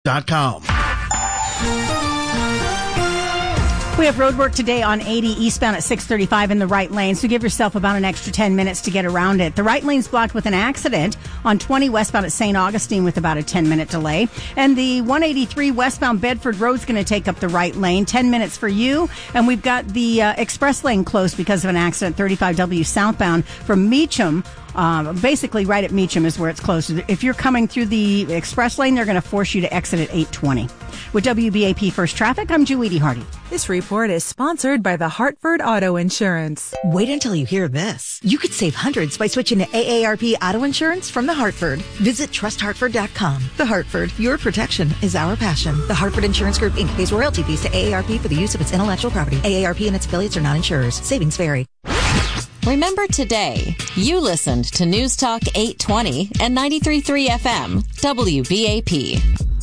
Newstalk820.com. We have road work today on 80 eastbound at 635 in the right lane, so give yourself about an extra 10 minutes to get around it. The right lane's blocked with an accident on 20 westbound at St. Augustine with about a 10-minute delay. And the 183 westbound Bedford Road's going to take up the right lane, 10 minutes for you. And we've got the express lane closed because of an accident, 35W southbound from Meacham. Basically right at Meacham is where it's closed. If you're coming through the express lane, they're going to force you to exit at 820. With WBAP First Traffic, I'm Julie Hardy. This report is sponsored by the Hartford Auto Insurance. Wait until you hear this. You could save hundreds by switching to AARP Auto Insurance from The Hartford. Visit trusthartford.com. The Hartford, your protection is our passion. The Hartford Insurance Group, Inc. pays royalty fees to AARP for the use of its intellectual property. AARP and its affiliates are not insurers. Savings vary. Remember today, you listened to News Talk 820 and 93.3 FM, WBAP.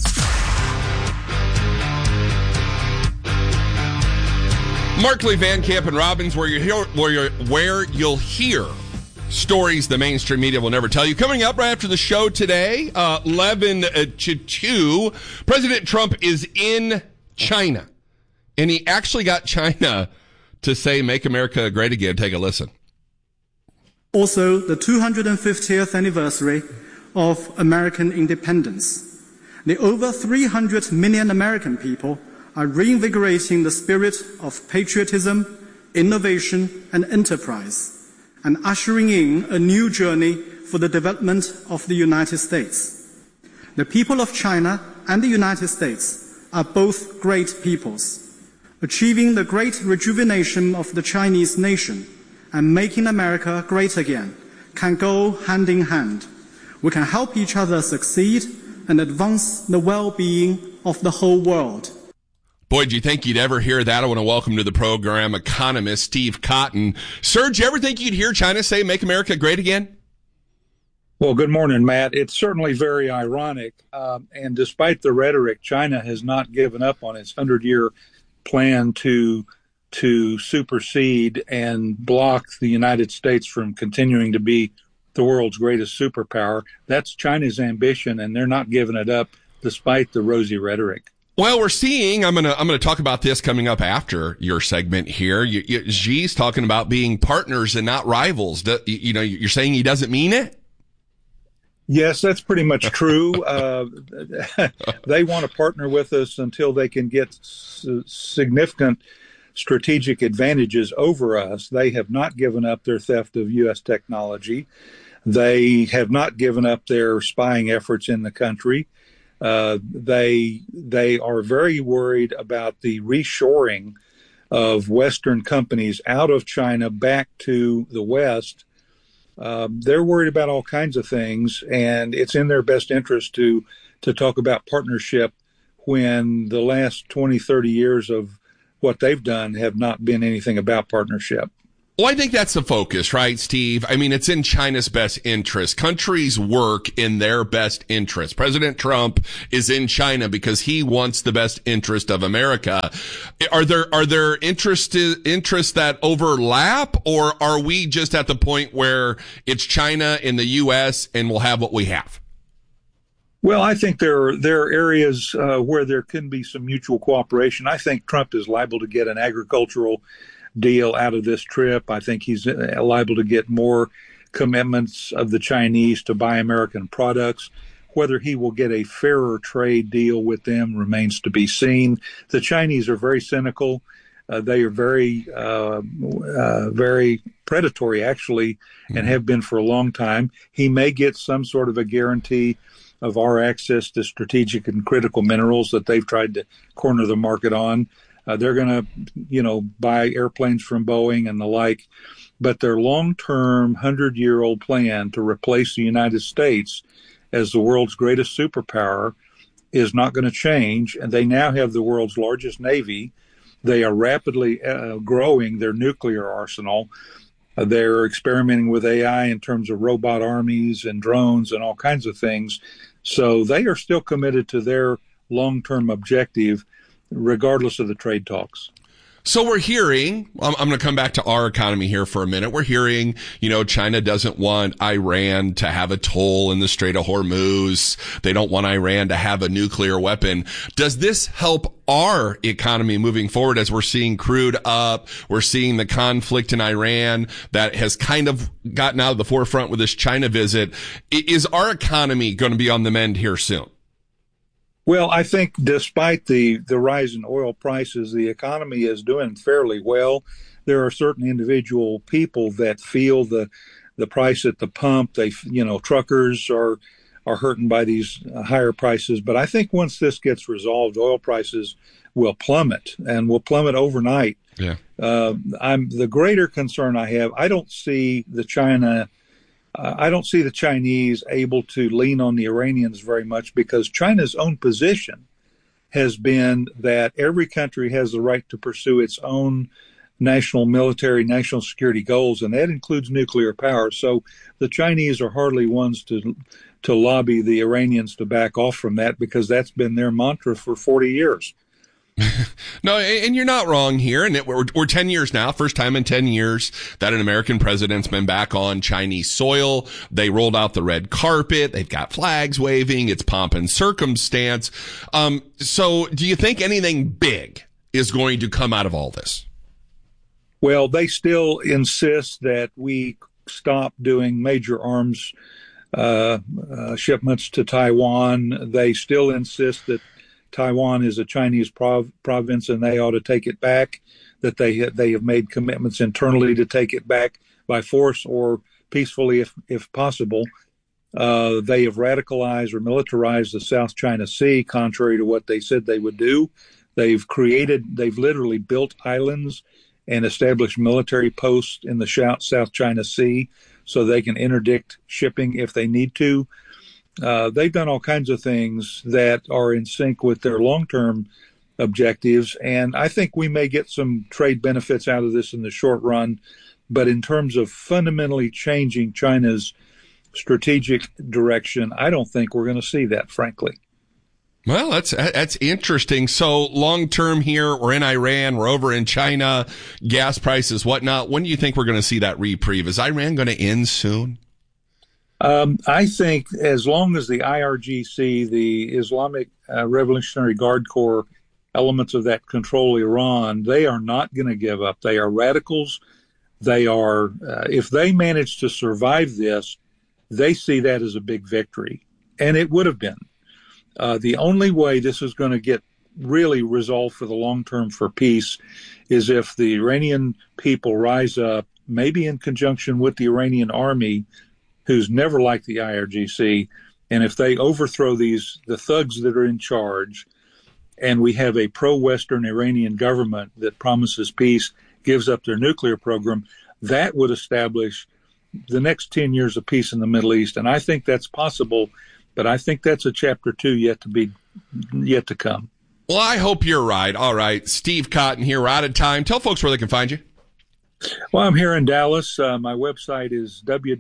Markley, Van Camp, and Robbins, where you'll hear stories the mainstream media will never tell you. Coming up right after the show today, 11 to 2, President Trump is in China. And he actually got China to say, "Make America Great Again." Take a listen. Also, the 250th anniversary of American independence. The over 300 million American people are reinvigorating the spirit of patriotism, innovation, and enterprise, and ushering in a new journey for the development of the United States. The people of China and the United States are both great peoples. Achieving the great rejuvenation of the Chinese nation and making America great again can go hand in hand. We can help each other succeed and advance the well-being of the whole world. Boy, do you think you'd ever hear that? I want to welcome to the program economist Steve Cotton. Sir, did you ever think you'd hear China say, "Make America Great Again"? Well, good morning, Matt. It's certainly very ironic. And despite the rhetoric, China has not given up on its 100-year plan to supersede and block the United States from continuing to be the world's greatest superpower. That's China's ambition, and they're not giving it up despite the rosy rhetoric. Well, we're seeing, I'm gonna talk about this coming up after your segment here. Xi's talking about being partners and not rivals. You're saying he doesn't mean it? Yes, that's pretty much true. They want to partner with us until they can get significant strategic advantages over us. They have not given up their theft of U.S. technology. They have not given up their spying efforts in the country. They are very worried about the reshoring of Western companies out of China back to the West. They're worried about all kinds of things, and it's in their best interest to talk about partnership when the last 20, 30 years of what they've done have not been anything about partnership. Well, I think that's the focus, right, Steve? I mean, it's in China's best interest. Countries work in their best interest. President Trump is in China because he wants the best interest of America. Are there interests that overlap, or are we just at the point where it's China and the U.S. and we'll have what we have? Well, I think there are areas where there can be some mutual cooperation. I think Trump is liable to get an agricultural deal out of this trip. I think he's liable to get more commitments of the Chinese to buy American products. Whether he will get a fairer trade deal with them remains to be seen. The Chinese are very cynical. They are very predatory, actually, and have been for a long time. He may get some sort of a guarantee of our access to strategic and critical minerals that they've tried to corner the market on. They're going to, buy airplanes from Boeing and the like. But their long-term, 100-year-old plan to replace the United States as the world's greatest superpower is not going to change. And they now have the world's largest Navy. They are rapidly growing their nuclear arsenal. They're experimenting with AI in terms of robot armies and drones and all kinds of things. So they are still committed to their long-term objective, regardless of the trade talks. So we're hearing, I'm going to come back to our economy here for a minute. We're hearing, China doesn't want Iran to have a toll in the Strait of Hormuz. They don't want Iran to have a nuclear weapon. Does this help our economy moving forward as we're seeing crude up? We're seeing the conflict in Iran that has kind of gotten out of the forefront with this China visit. Is our economy going to be on the mend here soon? Well, I think despite the rise in oil prices, the economy is doing fairly well. There are certain individual people that feel the price at the pump. Truckers are hurting by these higher prices. But I think once this gets resolved, oil prices will plummet and will plummet overnight. Yeah. The greater concern I have, I don't see the Chinese able to lean on the Iranians very much, because China's own position has been that every country has the right to pursue its own national security goals, and that includes nuclear power. So the Chinese are hardly ones to lobby the Iranians to back off from that, because that's been their mantra for 40 years. No, and you're not wrong here. And we're 10 years now, first time in 10 years that an American president's been back on Chinese soil. They rolled out the red carpet. They've got flags waving. It's pomp and circumstance. So do you think anything big is going to come out of all this? Well, they still insist that we stop doing major arms shipments to Taiwan. They still insist that Taiwan is a Chinese province and they ought to take it back, that they have made commitments internally to take it back by force or peacefully if possible. They have radicalized or militarized the South China Sea, contrary to what they said they would do. They've literally built islands and established military posts in the South China Sea so they can interdict shipping if they need to. They've done all kinds of things that are in sync with their long-term objectives, and I think we may get some trade benefits out of this in the short run. But in terms of fundamentally changing China's strategic direction, I don't think we're going to see that, frankly. Well, that's interesting. So long-term here, we're in Iran, we're over in China, gas prices, whatnot. When do you think we're going to see that reprieve? Is Iran going to end soon? I think as long as the IRGC, the Islamic Revolutionary Guard Corps, elements of that control Iran, they are not going to give up. They are radicals. They are, if they manage to survive this, they see that as a big victory. And it would have been. The only way this is going to get really resolved for the long term for peace is if the Iranian people rise up, maybe in conjunction with the Iranian army, who's never liked the IRGC, and if they overthrow the thugs that are in charge, and we have a pro-Western Iranian government that promises peace, gives up their nuclear program, that would establish the next 10 years of peace in the Middle East. And I think that's possible, but I think that's a chapter 2 yet to come. Well, I hope you're right. All right. Steve Cotton here. We're out of time. Tell folks where they can find you. Well, I'm here in Dallas. My website is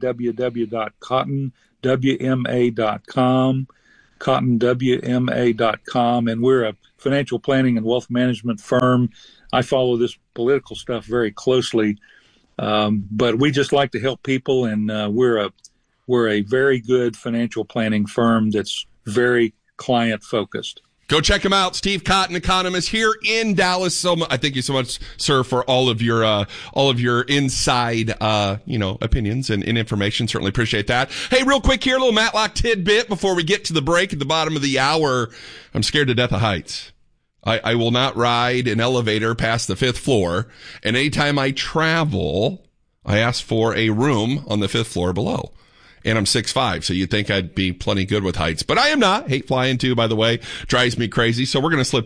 www.cottonwma.com, cottonwma.com, and we're a financial planning and wealth management firm. I follow this political stuff very closely, but we just like to help people, and we're a very good financial planning firm that's very client-focused. Go check him out. Steve Cotton, economist here in Dallas. So I thank you so much, sir, for all of your inside, opinions and information. Certainly appreciate that. Hey, real quick here, a little Matlock tidbit before we get to the break at the bottom of the hour. I'm scared to death of heights. I will not ride an elevator past the 5th floor. And anytime I travel, I ask for a room on the 5th floor below. And I'm 6'5", so you'd think I'd be plenty good with heights. But I am not. Hate flying too, by the way. Drives me crazy. So we're going to slip